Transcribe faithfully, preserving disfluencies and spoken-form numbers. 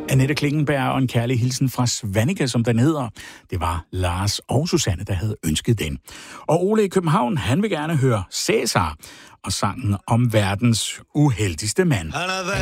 Annette Klingenberg og en kærlig hilsen fra Svanike, som den hedder. Det var Lars og Susanne, der havde ønsket den. Og Ole i København, han vil gerne høre Cæsar og sangen om verdens uheldigste mand.